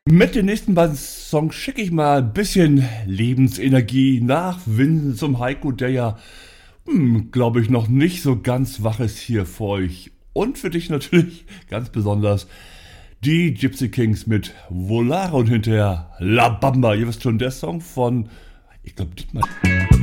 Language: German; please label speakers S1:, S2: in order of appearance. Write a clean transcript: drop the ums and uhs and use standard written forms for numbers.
S1: Mit den nächsten beiden Songs schicke ich mal ein bisschen Lebensenergie nach Winden zum Heiko, der ja, glaube ich, noch nicht so ganz wach ist hier für euch. Und für dich natürlich ganz besonders die Gypsy Kings mit Volare und hinterher La Bamba. Ihr wisst schon, der Song von, ich glaube, Dietmar.